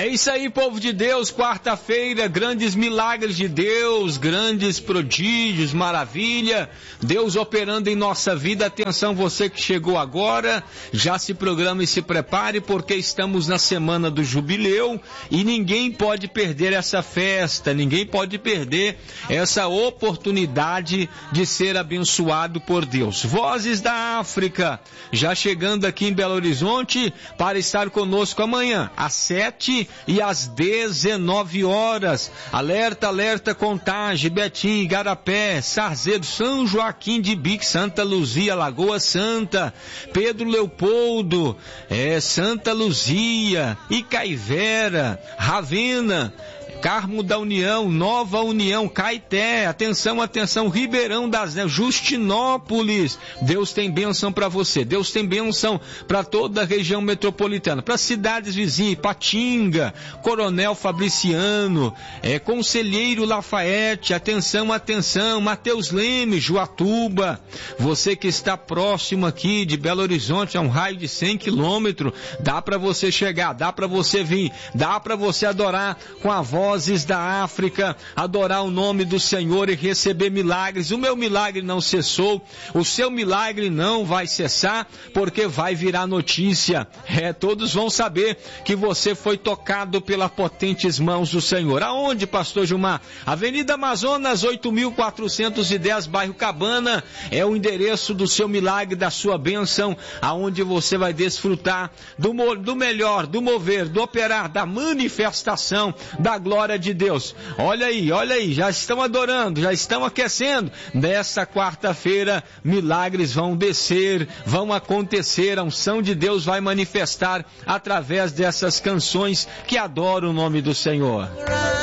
É isso aí, povo de Deus, quarta-feira, grandes milagres de Deus, grandes prodígios, maravilha, Deus operando em nossa vida. Atenção, você que chegou agora, já se programa e se prepare, porque estamos na semana do jubileu e ninguém pode perder essa festa, ninguém pode perder essa oportunidade de ser abençoado por Deus. Vozes da África, já chegando aqui em Belo Horizonte para estar conosco amanhã, às 7 e às 19 horas. Alerta, alerta, Contagem, Betim, Igarapé, Sarzedo, São Joaquim de Bique, Santa Luzia, Lagoa Santa, Pedro Leopoldo, Santa Luzia, Icaivera, Ravena, Carmo da União, Nova União, Caeté, atenção, atenção, Ribeirão das Neves, Justinópolis. Deus tem bênção para você, Deus tem bênção para toda a região metropolitana, para cidades vizinhas, Ipatinga, Coronel Fabriciano, Conselheiro Lafayette, atenção, atenção, Mateus Leme, Juatuba. Você que está próximo aqui de Belo Horizonte, a um raio de 100 quilômetros, dá para você chegar, dá para você vir, dá para você adorar com a voz da África, adorar o nome do Senhor e receber milagres. O meu milagre não cessou, o seu milagre não vai cessar, porque vai virar notícia. Todos vão saber que você foi tocado pelas potentes mãos do Senhor. Aonde, pastor Gilmar? Avenida Amazonas, 8.410, bairro Cabana, é o endereço do seu milagre, da sua bênção, aonde você vai desfrutar do melhor, do mover, do operar, da manifestação, da glória de Deus. Olha aí, já estão adorando, já estão aquecendo. Nessa quarta-feira, milagres vão descer, vão acontecer, a unção de Deus vai manifestar através dessas canções que adoram o nome do Senhor.